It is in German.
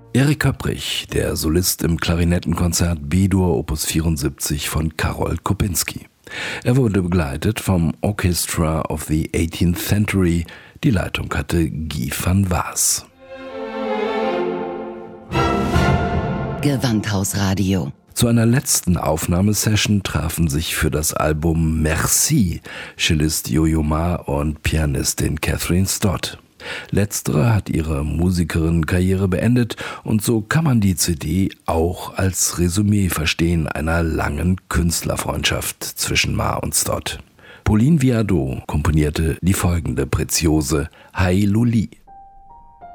Erik Köpprich, der Solist im Klarinettenkonzert B-Dur Opus 74 von Karol Kopinski. Er wurde begleitet vom Orchestra of the 18th Century. Die Leitung hatte Guy van Waas. Gewandhausradio. Zu einer letzten Aufnahmesession trafen sich für das Album Merci Cellist Yo-Yo Ma und Pianistin Catherine Stott. Letztere hat ihre Musikerin-Karriere beendet und so kann man die CD auch als Resümee verstehen einer langen Künstlerfreundschaft zwischen Ma und Stott. Pauline Viardot komponierte die folgende Preziose Hi Luli.